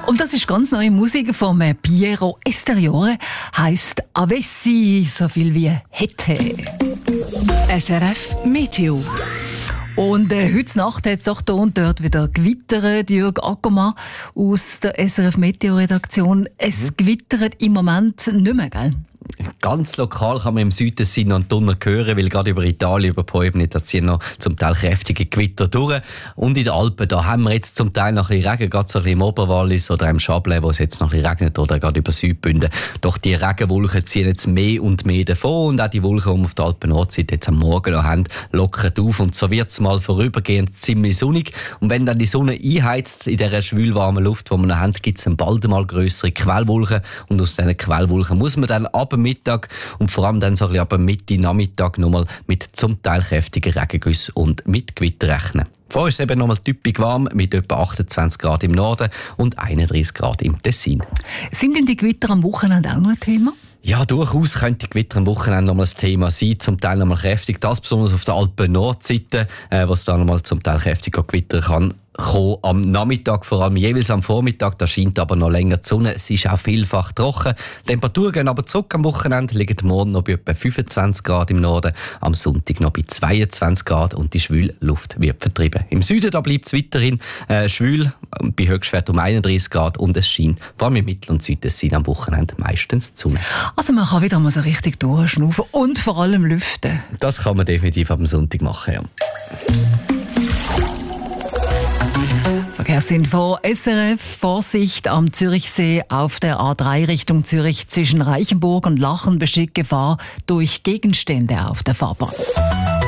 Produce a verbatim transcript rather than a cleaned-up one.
Und das ist ganz neue Musik von Piero Esteriore, heisst Avessi, so viel wie hätte. S R F Meteo. Und äh, heute Nacht hat es doch da und dort wieder gewittert. Jürg Ackermann aus der S R F Meteo-Redaktion. Es mhm. gewittert im Moment nicht mehr, gell? Ganz lokal kann man im Süden sind noch einen Donner hören, weil gerade über Italien, über Poebni, da ziehen noch zum Teil kräftige Gewitter durch. Und in den Alpen, da haben wir jetzt zum Teil noch ein bisschen Regen, gerade so ein bisschen im Oberwallis oder im Chablais, wo es jetzt noch ein bisschen regnet, oder gerade über Südbünden. Doch die Regenwolken ziehen jetzt mehr und mehr davon, und auch die Wolken, die wir auf der Alpen-Nordseite jetzt am Morgen noch haben, lockern auf, und so wird es mal vorübergehend ziemlich sonnig. Und wenn dann die Sonne einheizt in dieser schwülwarmen Luft, die wir noch haben, gibt es dann bald mal grössere Quellwolken, und aus diesen Quellwolken muss man dann ab Mittag und vor allem dann so ein bisschen ab Mitte Nachmittag nochmal mit zum Teil kräftigen Regengüssen und mit Gewitter rechnen. Vorher ist es eben nochmal typisch warm mit etwa achtundzwanzig Grad im Norden und einunddreißig Grad im Tessin. Sind denn die Gewitter am Wochenende auch noch ein Thema? Ja, durchaus könnte Gewitter am Wochenende nochmal ein Thema sein, zum Teil nochmal kräftig. Das besonders auf der Alpen-Nordseite, äh, was da nochmal zum Teil kräftig Gewitter kann kommen. Am Nachmittag, vor allem jeweils am Vormittag, da scheint aber noch länger die Sonne. Es ist auch vielfach trocken. Die Temperaturen gehen aber zurück am Wochenende, liegen morgen noch bei etwa fünfundzwanzig Grad im Norden, am Sonntag noch bei zweiundzwanzig Grad, und die schwüle Luft wird vertrieben. Im Süden da bleibt es weiterhin äh, schwül, bei Höchstwert um einunddreißig Grad, und es scheint vor allem im Mittel- und Südtessin am Wochenende meistens die Sonne. Also man kann wieder mal so richtig durchschnaufen und vor allem lüften. Das kann man definitiv am Sonntag machen, ja. Verkehrsinfo S R F. Vorsicht am Zürichsee auf der A drei Richtung Zürich zwischen Reichenburg und Lachen besteht Gefahr durch Gegenstände auf der Fahrbahn.